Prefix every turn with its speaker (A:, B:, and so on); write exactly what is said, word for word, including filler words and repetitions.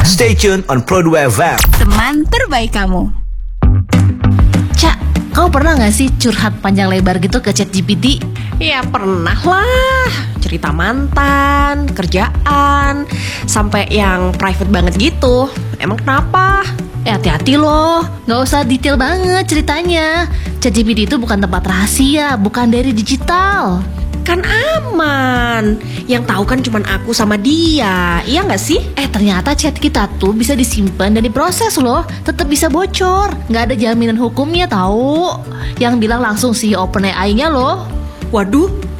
A: Stay tuned on Pro dua F M.
B: Teman terbaik kamu.
C: Cak, kamu pernah gak sih curhat panjang lebar gitu ke ChatGPT?
D: Ya pernah lah. Cerita mantan, kerjaan, sampai yang private banget gitu. Emang kenapa?
C: Eh hati-hati loh, gak usah detail banget ceritanya. ChatGPT itu bukan tempat rahasia, bukan dari digital.
D: Kan aman. Yang tahu kan cuman aku sama dia. Iya gak sih?
C: Eh ternyata chat kita tuh bisa disimpan dan diproses loh. Tetap bisa bocor. Gak ada jaminan hukumnya tahu. Yang bilang langsung si OpenAI-nya loh.
D: Waduh,